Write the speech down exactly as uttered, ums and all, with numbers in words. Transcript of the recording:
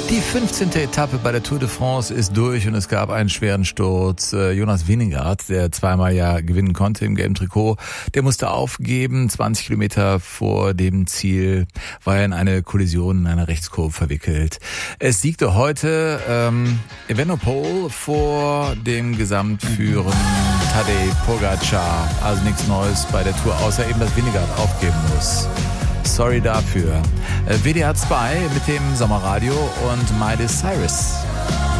Die fünfzehnte Etappe bei der Tour de France ist durch und es gab einen schweren Sturz. Jonas Vingegaard, der zweimal ja gewinnen konnte im gelben Trikot, der musste aufgeben. zwanzig Kilometer vor dem Ziel war er in eine Kollision in einer Rechtskurve verwickelt. Es siegte heute ähm, Evenepoel vor dem Gesamtführer Tadej Pogacar. Also nichts Neues bei der Tour, außer eben, dass Vingegaard aufgeben muss. Sorry dafür. W D R zwei mit dem Sommerradio und Miley Cyrus.